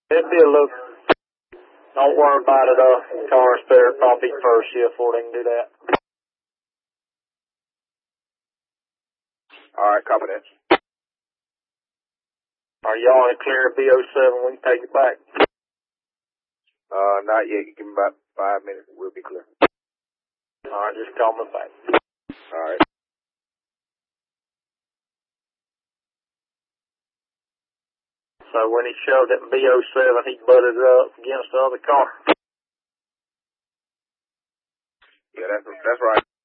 It'd be a look. Don't worry about it. Car's better probably first shift before they can do that. All right, copy that. Are y'all in clear BO7? We can take it back. Not yet. Give me about 5 minutes. We'll be clear. All right, just call me back. All right. So when he shoved it in BO7, he butted it up against the other car. Yeah, that's right.